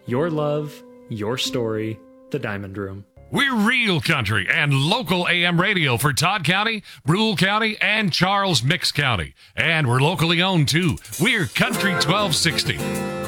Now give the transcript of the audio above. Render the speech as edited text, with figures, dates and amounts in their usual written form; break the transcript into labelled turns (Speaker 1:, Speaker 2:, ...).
Speaker 1: Your love, your story, The Diamond Room.
Speaker 2: We're real country and local AM radio for Todd County, Brule County, and Charles Mix County. And we're locally owned, too. We're Country 1260.